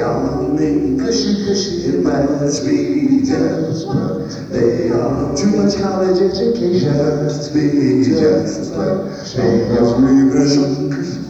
call me cushy, it must be just what they are. Too much college education must be just what they are.